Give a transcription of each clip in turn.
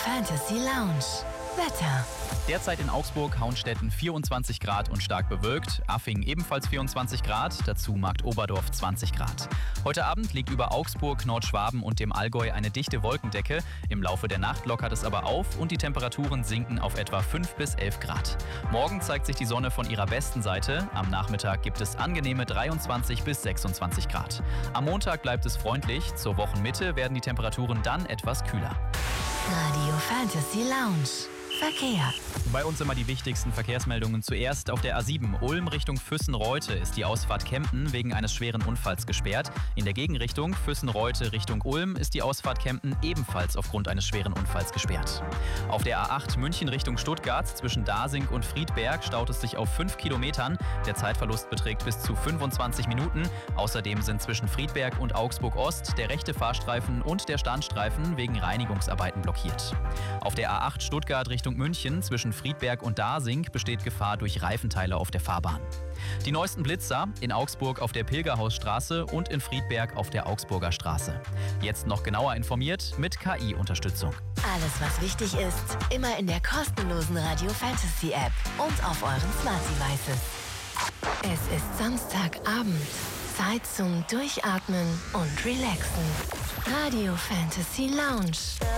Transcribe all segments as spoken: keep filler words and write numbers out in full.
Fantasy Lounge. Wetter. Derzeit in Augsburg, Hauenstetten vierundzwanzig Grad und stark bewölkt, Affing ebenfalls vierundzwanzig Grad, dazu Markt Oberdorf zwanzig Grad. Heute Abend liegt über Augsburg, Nordschwaben und dem Allgäu eine dichte Wolkendecke. Im Laufe der Nacht lockert es aber auf und die Temperaturen sinken auf etwa fünf bis elf Grad. Morgen zeigt sich die Sonne von ihrer besten Seite. Am Nachmittag gibt es angenehme dreiundzwanzig bis sechsundzwanzig Grad. Am Montag bleibt es freundlich, zur Wochenmitte werden die Temperaturen dann etwas kühler. Radio Fantasy Lounge. Verkehr. Bei uns immer die wichtigsten Verkehrsmeldungen. Zuerst auf der A sieben Ulm Richtung Füssen-Reute ist die Ausfahrt Kempten wegen eines schweren Unfalls gesperrt. In der Gegenrichtung Füssen-Reute Richtung Ulm ist die Ausfahrt Kempten ebenfalls aufgrund eines schweren Unfalls gesperrt. Auf der A acht München Richtung Stuttgart zwischen Dasing und Friedberg staut es sich auf fünf Kilometern. Der Zeitverlust beträgt bis zu fünfundzwanzig Minuten. Außerdem sind zwischen Friedberg und Augsburg Ost der rechte Fahrstreifen und der Standstreifen wegen Reinigungsarbeiten blockiert. Auf der A acht Stuttgart Richtung München zwischen Friedberg und Dasing besteht Gefahr durch Reifenteile auf der Fahrbahn. Die neuesten Blitzer in Augsburg auf der Pilgerhausstraße und in Friedberg auf der Augsburger Straße. Jetzt noch genauer informiert mit K I-Unterstützung. Alles, was wichtig ist, immer in der kostenlosen Radio Fantasy App und auf euren Smart Devices. Es ist Samstagabend. Zeit zum Durchatmen und Relaxen. Radio Fantasy Lounge.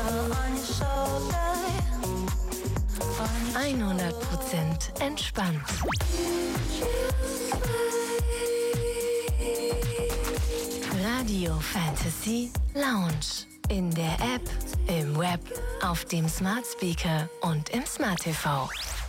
hundert Prozent entspannt. Radio Fantasy Lounge. In der App, im Web, auf dem Smart Speaker und im Smart T V.